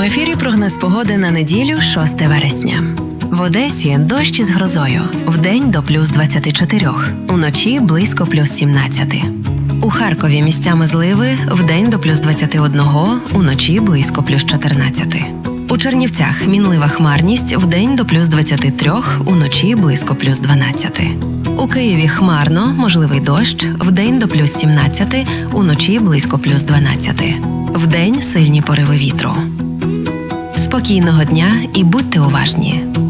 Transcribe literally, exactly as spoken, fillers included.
ефірі прогноз погоди на неділю, шосте вересня. В Одесі дощ із грозою. Вдень до плюс двадцяти чотирьох, уночі близько плюс сімнадцяти. У Харкові місцями зливи, вдень до плюс двадцяти одного, уночі близько плюс чотирнадцяти. У Чернівцях мінлива хмарність, вдень до плюс двадцяти трьох, уночі близько плюс дванадцяти. У Києві хмарно, можливий дощ, вдень до плюс сімнадцяти, уночі близько плюс дванадцяти. Вдень сильні пориви вітру. Спокійного дня і будьте уважні!